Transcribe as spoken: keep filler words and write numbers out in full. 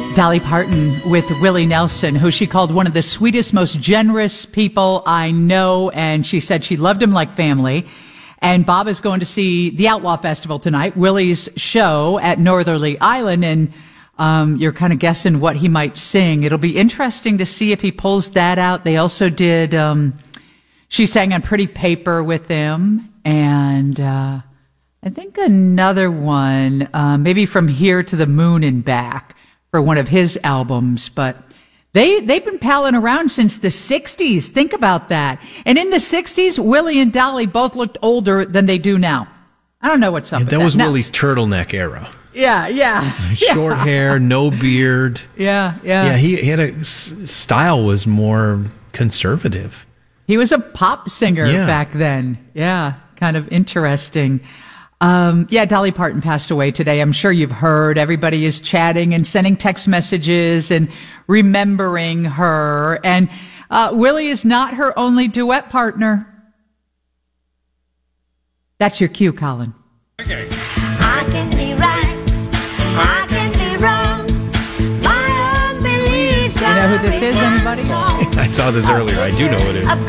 Dolly Parton with Willie Nelson, who she called one of the sweetest, most generous people I know, and she said she loved him like family. And Bob is going to see the Outlaw Festival tonight, Willie's show at Northerly Island, and um, you're kind of guessing what he might sing. It'll be interesting to see if he pulls that out. They also did, um, she sang on Pretty Paper with him, and uh, I think another one, uh, maybe From Here to the Moon and Back, for one of his albums, but they, they've been palling around since the sixties. Think about that. And in the sixties, Willie and Dolly both looked older than they do now. I don't know what's up Yeah, with that that. was Now- Willie's turtleneck era. Yeah, yeah. Short yeah. hair, no beard. Yeah, yeah. Yeah, he, he had a s- style was more conservative. He was a pop singer Yeah. back then. Yeah, kind of interesting. Um, yeah, Dolly Parton passed away today. I'm sure you've heard. Everybody is chatting and sending text messages and remembering her. And uh, Willie is not her only duet partner. That's your cue, Colin. Okay. I can be right. I can be wrong. My own beliefs. You know who this is, anybody? I saw this earlier. I do know who it is.